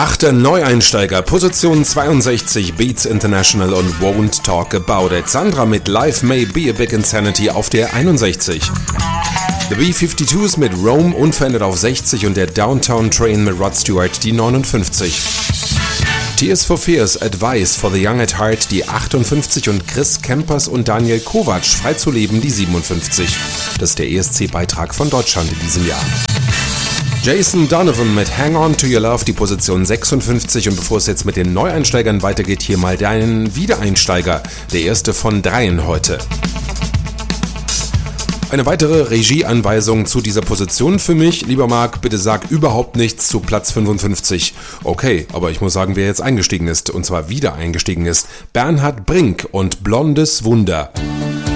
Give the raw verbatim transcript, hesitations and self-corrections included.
Achter Neueinsteiger, Position zweiundsechzig, Beats International und Won't Talk About It. Sandra mit Life May Be a Big Insanity auf der einundsechzig. The B zweiundfünfzigers mit Rome unverändert auf sechzig und der Downtown Train mit Rod Stewart die neunundfünfzig. Tears for Fears, Advice for the Young at Heart die achtundfünfzig und Chris Kempers und Daniel Kovac, Frei zu leben die siebenundfünfzig. Das ist der E S C-Beitrag von Deutschland in diesem Jahr. Jason Donovan mit Hang On To Your Love die Position sechsundfünfzig und bevor es jetzt mit den Neueinsteigern weitergeht, hier mal dein Wiedereinsteiger, der erste von dreien heute. Eine weitere Regieanweisung zu dieser Position für mich. Lieber Marc, bitte sag überhaupt nichts zu Platz fünfundfünfzig. Okay, aber ich muss sagen, wer jetzt eingestiegen ist, und zwar wieder eingestiegen ist. Bernhard Brink und Blondes Wunder.